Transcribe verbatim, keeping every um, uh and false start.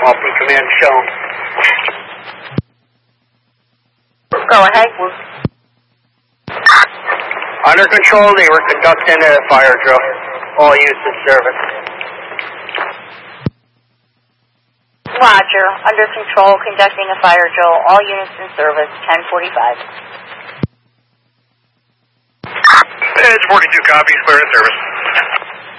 Open command shown. Go ahead. Under control, they were conducting a fire drill. All units in service. Roger. Under control, conducting a fire drill. All units in service. ten forty-five. Edge forty-two copies. Clear in service.